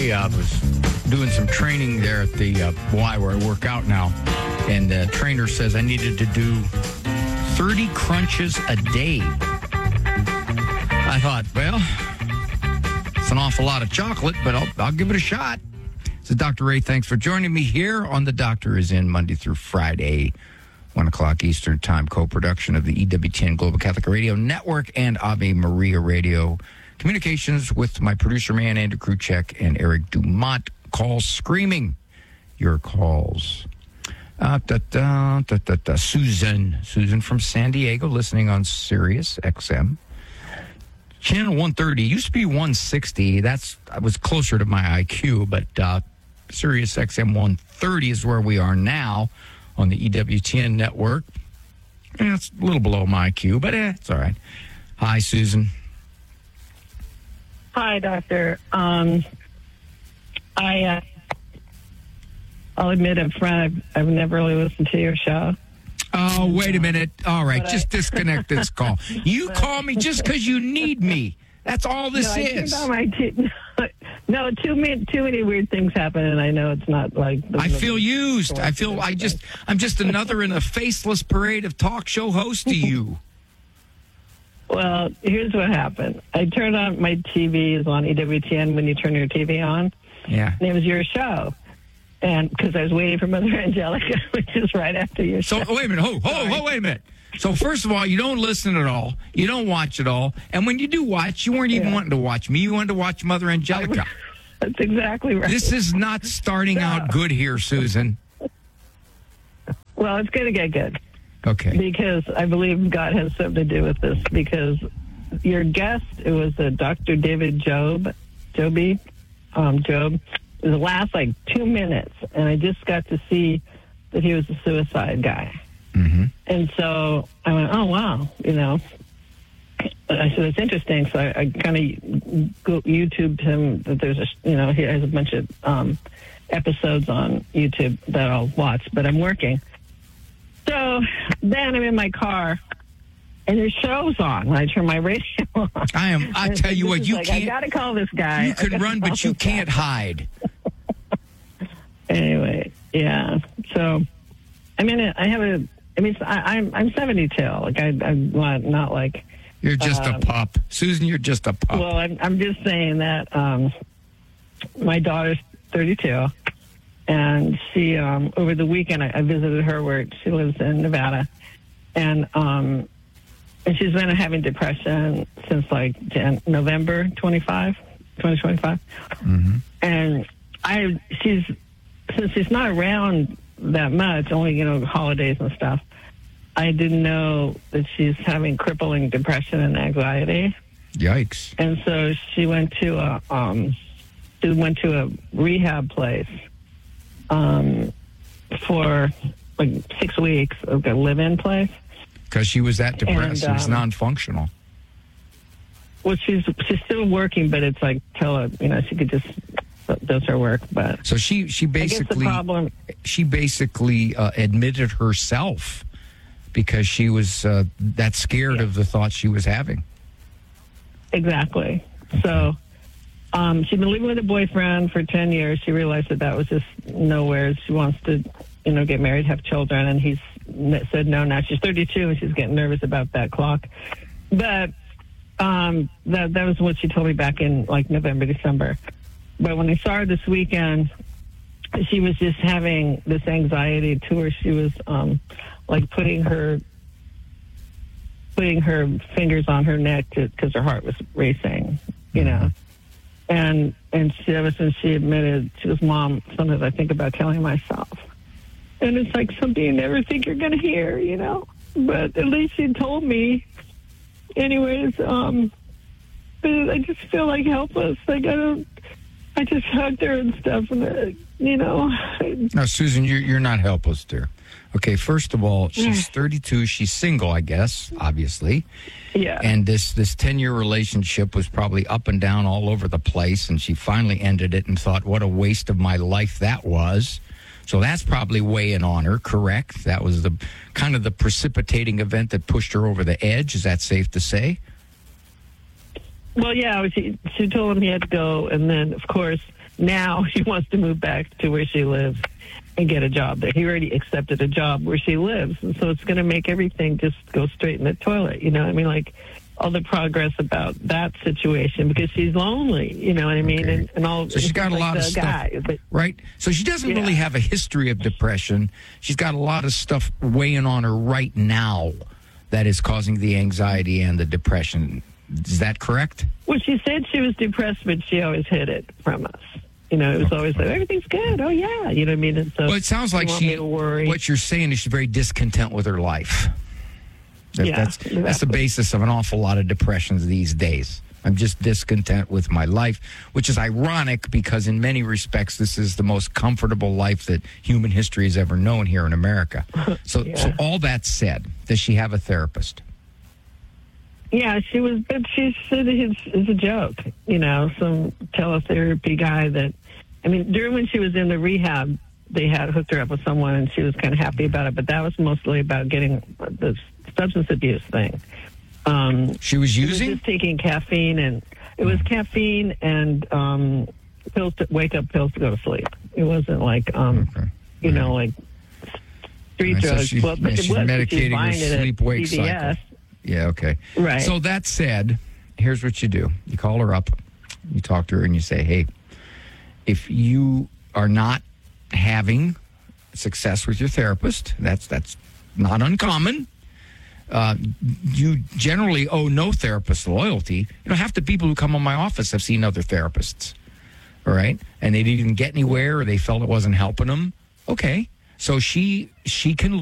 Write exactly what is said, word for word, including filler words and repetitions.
I uh, was doing some training there at the uh, Y where I work out now, and the trainer says I needed to do thirty crunches a day. I thought, well, it's an awful lot of chocolate, but I'll, I'll give it a shot. So Doctor Ray, thanks for joining me here on The Doctor Is In, Monday through Friday, one o'clock Eastern Time, co-production of the E W T N Global Catholic Radio Network and Ave Maria Radio. Communications with my producer man, Andrew Kruchek, and Eric Dumont. Calls screaming your calls. Uh, da, da, da, da, da. Susan. Susan from San Diego, listening on Sirius X M. Channel one thirty. Used to be one sixty. That's I was closer to my I Q, but uh, Sirius X M one thirty is where we are now on the E W T N network. Eh, it's a little below my I Q, but eh, it's all right. Hi, Susan. Hi, Doctor. Um, I, uh, I'll admit up front, I've, I've never really listened to your show. Oh, wait a minute. All right, But just I- disconnect this call. You call me just because you need me. That's all this no, I is. turned on my t- no, too many, too many weird things happen, and I know it's not like... the- I feel used. I feel I just, I'm just another in a faceless parade of talk show hosts to you. Well, here's what happened. I turned on my T V, is on E W T N when you turn your T V on, Yeah. and it was your show. And because I was waiting for Mother Angelica, which is right after your So, show. wait a minute. Ho, ho, ho, wait a minute. So, first of all, you don't listen at all. You don't watch at all. And when you do watch, you weren't even Yeah. wanting to watch me. You wanted to watch Mother Angelica. That's exactly right. This is not starting out good here, Susan. Well, it's going to get good. Okay. Because I believe God has something to do with this. Because your guest, it was a Doctor David Job, Joby, um, Job. It was the last like two minutes, and I just got to see that he was a suicide guy. Mm-hmm. And so I went, oh wow, you know. I said it's interesting. So I, I kind of go YouTubed him that there's a, you know, he has a bunch of um, episodes on YouTube that I'll watch, but I'm working. So then I'm in my car, and your show's on when I turn my radio on. I am. I And tell you this what, is you like, can't. I got to call this guy. You I can gotta run, call but you this guy. can't hide. Anyway, yeah. So I mean, I have a. I mean, I, I'm I'm seventy-two. Like I, I'm not, not like. You're just a Um, pup, Susan. You're just a pup. Well, I'm I'm just saying that um, my daughter's thirty-two, and she um, over the weekend I, I visited her where she lives in Nevada, and um, and she's been having depression since like Jan- November twenty-fifth, twenty twenty-five, Mm-hmm. and I she's since she's not around that much, only you know holidays and stuff. I didn't know that she's having crippling depression and anxiety. Yikes. And so she went to a um, she went to a rehab place um, for like six weeks, like a live-in place. Because she was that depressed. And, It was um, non-functional. Well, she's she's still working, but it's like tell her, you know, she could just does her work. But So she, she I guess the basically problem, she basically uh, admitted herself because she was uh, that scared Yeah. of the thoughts she was having. exactly. So um, she'd been living with a boyfriend for ten years. She realized that that was just nowhere. She wants to, you know, get married, have children, and he's n- said no. Now she's thirty-two, and she's getting nervous about that clock. But um, that that was what she told me back in like November, December. But when I saw her this weekend, she was just having this anxiety to her. She was um, like putting her putting her fingers on her neck because her heart was racing, you know. And and she, ever since she admitted, she was, Mom, sometimes I think about killing myself. And it's like something you never think you're going to hear, you know. But at least she told me. Anyways, um, but I just feel like helpless. Like I don't, I just hugged her and stuff, and uh, you know. Now, Susan, you're, you're not helpless, dear. Okay, first of all, she's thirty-two. She's single, I guess, obviously. Yeah. And this this ten-year relationship was probably up and down all over the place, and she finally ended it and thought, what a waste of my life that was. So that's probably weighing on her, correct? That was the kind of the precipitating event that pushed her over the edge. Is that safe to say? Well, yeah, she, she told him he had to go, and then, of course, now she wants to move back to where she lives and get a job there. He already accepted a job where she lives, and so it's going to make everything just go straight in the toilet. You know, I mean, like all the progress about that situation because she's lonely. You know what I mean? Okay. And, and all. So she's got a like lot of the stuff, guy, but, right? So she doesn't Yeah. really have a history of depression. She's got a lot of stuff weighing on her right now that is causing the anxiety and the depression. Is that correct? Well, she said she was depressed, but she always hid it from us. You know, it was always like, everything's good. Oh, yeah. You know what I mean? And so Well, it sounds like you want she. me to worry. What you're saying is she's very discontent with her life. That- Yeah, that's that's the exactly. basis of an awful lot of depressions these days. I'm just discontent with my life, which is ironic because in many respects this is the most comfortable life that human history has ever known here in America. So, Yeah. so all that said, does she have a therapist? Yeah, she was, but she said it's, it's a joke, you know, some teletherapy guy that, I mean, during when she was in the rehab, they had hooked her up with someone and she was kind of happy about it, but that was mostly about getting the substance abuse thing. Um, She was she was using? just taking caffeine, and it was caffeine and um, pills to wake up pills to go to sleep. It wasn't like, um, Okay. you know, like street Right, so drugs. she- well, but yeah, it she's was, medicating she's her buying it at sleep-wake C V S. cycle. Yeah, okay. Right. So that said, here's what you do. You call her up, you talk to her, and you say, hey, if you are not having success with your therapist, that's that's not uncommon. Uh, you generally owe no therapist loyalty. You know, half the people who come on my office have seen other therapists, all right? And they didn't get anywhere or they felt it wasn't helping them. Okay. So she she can